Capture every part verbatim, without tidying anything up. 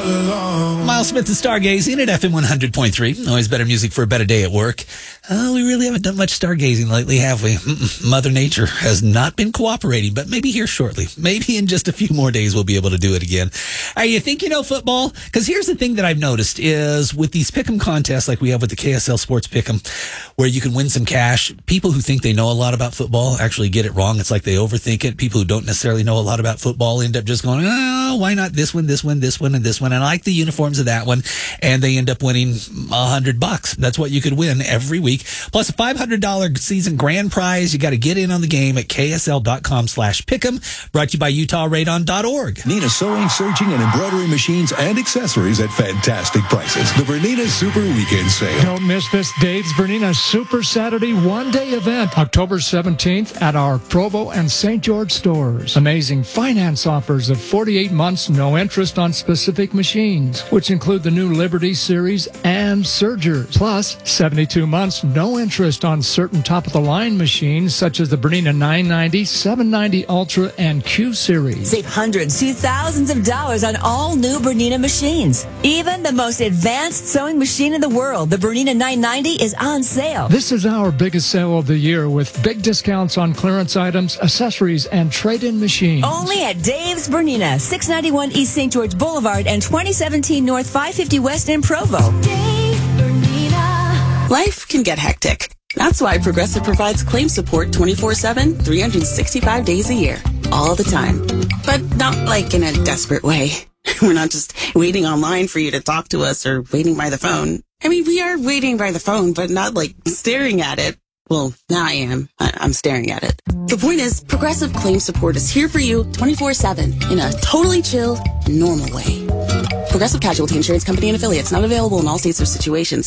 Miles Smith is stargazing at F M one hundred point three. Always better music for a better day at work. Uh, we really haven't done much stargazing lately, have we? Mm-mm. Mother Nature has not been cooperating, but maybe here shortly. Maybe in just a few more days we'll be able to do it again. Hey, you think you know football? Because here's the thing that I've noticed is with these pick'em contests like we have with the K S L Sports Pick'em, where you can win some cash, people who think they know a lot about football actually get it wrong. It's like they overthink it. People who don't necessarily know a lot about football end up just going, oh, why not this one, this one, this one, and this one? And I like the uniforms of that one. And they end up winning a hundred bucks. That's what you could win every week. Plus a five hundred dollars season grand prize. You got to get in on the game at ksl.com slash pick'em. Brought to you by Utah Radon dot org. Neenah sewing, serging, and embroidery machines and accessories at fantastic prices. The Bernina Super Weekend Sale. Don't miss this Dave's Bernina Super Saturday one-day event, October seventeenth at our Provo and Saint George stores. Amazing finance offers of forty-eight months, no interest on specific machines, which include the new Liberty Series and Surgers. Plus, seventy-two months, no interest on certain top-of-the-line machines, such as the Bernina nine ninety, seven ninety Ultra, and Q Series. Save hundreds to thousands of dollars on all new Bernina machines. Even the most advanced sewing machine in the world, the Bernina nine ninety, is on sale. This is our biggest sale of the year with big discounts on clearance items, accessories, and trade-in machines. Only at Dave's Bernina, six ninety-one East Saint George Boulevard and twenty seventeen North five fifty West in Provo. Dave's Bernina. Life can get hectic. That's why Progressive provides claim support twenty-four seven, three hundred sixty-five days a year. All the time. But not like in a desperate way. We're not just waiting online for you to talk to us or waiting by the phone. I mean, we are waiting by the phone, but not like staring at it. Well, now I am. I- I'm staring at it. The point is, Progressive Claim Support is here for you twenty-four seven in a totally chill, normal way. Progressive Casualty Insurance Company and Affiliates, not available in all states or situations.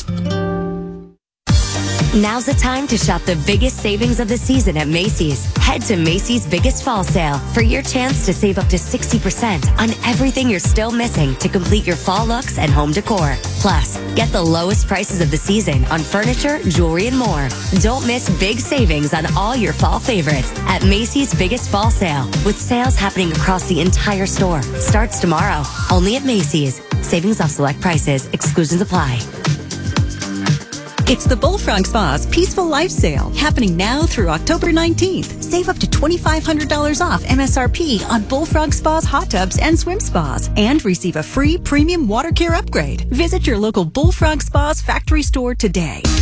Now's the time to shop the biggest savings of the season at Macy's. Head to Macy's Biggest Fall Sale for your chance to save up to sixty percent on everything you're still missing to complete your fall looks and home decor. Plus, get the lowest prices of the season on furniture, jewelry, and more. Don't miss big savings on all your fall favorites at Macy's Biggest Fall Sale, with sales happening across the entire store. Starts tomorrow, only at Macy's. Savings off select prices. Exclusions apply. It's the Bullfrog Spa's Peaceful Life Sale, happening now through October nineteenth. Save up to twenty-five hundred dollars off M S R P on Bullfrog Spa's hot tubs and swim spas, and receive a free premium water care upgrade. Visit your local Bullfrog Spa's factory store today.